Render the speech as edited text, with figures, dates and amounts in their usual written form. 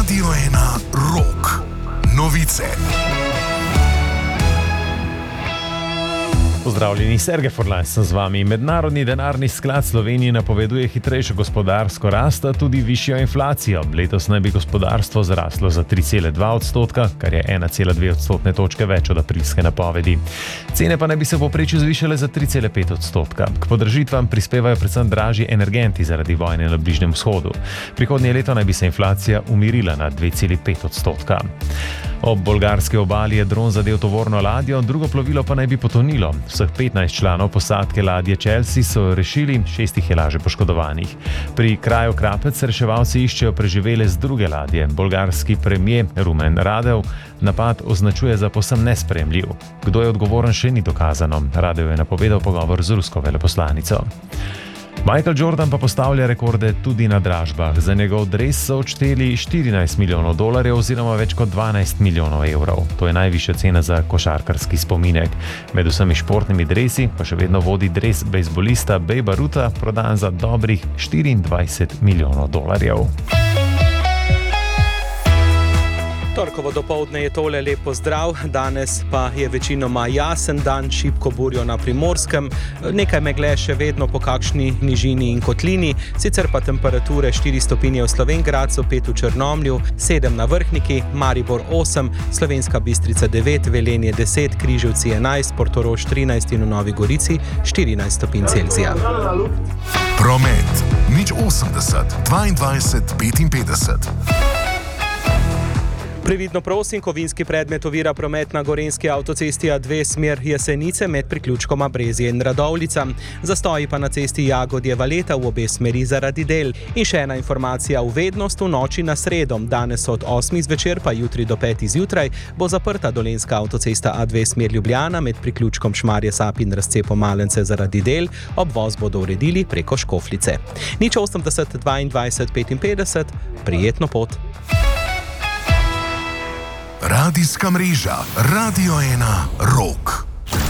Radio 1 Rock. Novice. Pozdravljeni, Sergej Forlajn sem z vami. Mednarodni denarni sklad Sloveniji napoveduje hitrejšo gospodarsko rast, a tudi višjo inflacijo. Letos naj bi gospodarstvo zraslo za 3,2%, kar je 1,2 odstotne točke več od aprilske napovedi. Cene pa naj bi se v povprečju zvišale za 3,5%. K podražitvam prispevajo predvsem dražji energenti zaradi vojne na Bližnjem vzhodu. Prihodnje leto naj bi se inflacija umirila na 2,5%. Ob bolgarski obali je dron zadel tovorno ladjo, drugo plovilo pa naj bi potonilo. Vseh 15 članov posadke ladje Chelsea so rešili, 6 jih je laže poškodovanih. Pri kraju Krapec reševalci iščejo preživele z druge ladje. Bolgarski premier Rumen Radev napad označuje za povsem nesprejemljiv. Kdo je odgovoren, še ni dokazano. Radev je napovedal pogovor z rusko veleposlanico. Michael Jordan pa postavlja rekorde tudi na dražbah. Za njegov dres so odšteli $14 milijonov oziroma več kot 12 milijonov evrov. To je najvišja cena za košarkarski spominek. Med vsemi športnimi dresi pa še vedno vodi dres bejzbolista Babe Rutha, prodan za dobrih $24 milijonov. Torkovo dopoldne je tole lep pozdrav, danes pa je večinoma jasen dan, šibko burjo na Primorskem, nekaj megle še vedno po kakšni nižini in kotlini, sicer pa temperature 4 stopinje v Slovenj Gradcu, 5 v Črnomlju, 7 na Vrhniki, Maribor 8, Slovenska Bistrica 9, Velenje 10, Križevci 11, Portorož 13 in v Novi Gorici 14 stopinj Celzija. Promet 080 22 55. Previdno prosim, kovinski predmet ovira promet na gorenjski avtocesti A2 smer Jesenice med priključkoma Brezje in Radovljica. Zastoji pa na cesti Jagodje-Valeta v obe smeri zaradi del. In še ena informacija, uvednost v noči na sredo. Danes od 8 zvečer pa jutri do 5 zjutraj bo zaprta dolenjska avtocesta A2 smer Ljubljana med priključkom Šmarje Sap in razcepom Malence zaradi del. Obvoz bodo uredili preko Škofljice. 080 22 55, prijetno pot. Radijska mreža Radio 1 Rock.